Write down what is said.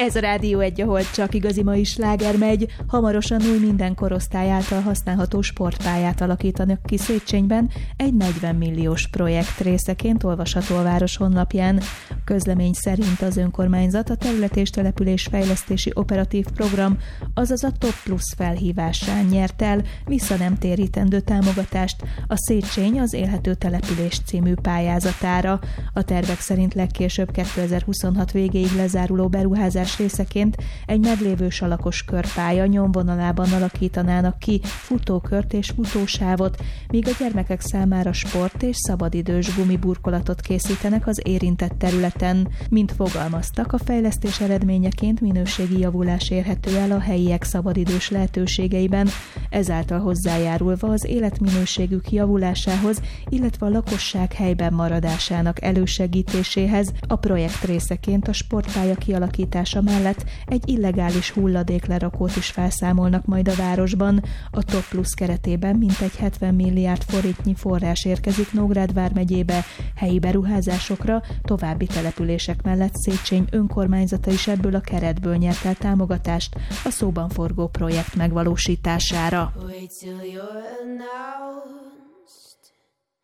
Ez a Rádió 1, ahol csak igazi mai sláger megy. Hamarosan új minden korosztály által használható sportpályát alakítanak ki Széchenyben egy 40 milliós projekt részeként, olvasható a város honlapján. A közlemény szerint az önkormányzat a terület és település fejlesztési operatív program, azaz a Top Plus felhívásán nyert el visszanemtérítendő támogatást a Szécheny az élhető település című pályázatára. A tervek szerint legkésőbb 2026 végéig lezáruló beruházás részeként egy meglévő salakos körpálya nyomvonalában alakítanának ki futókört és futósávot, míg a gyermekek számára sport és szabadidős gumiburkolatot készítenek az érintett területen. Mint fogalmaztak, a fejlesztés eredményeként minőségi javulás érhető el a helyiek szabadidős lehetőségeiben, ezáltal hozzájárulva az életminőségük javulásához, illetve a lakosság helyben maradásának elősegítéséhez. A projekt részeként a sportpálya kialakítása mellett egy illegális hulladéklerakót is felszámolnak majd a városban. A Top Plus keretében mintegy 70 milliárd forintnyi forrás érkezik Nógrád vármegyébe, helyi beruházásokra, további települések mellett Szécheny önkormányzata is ebből a keretből nyert el támogatást a szóban forgó projekt megvalósítására.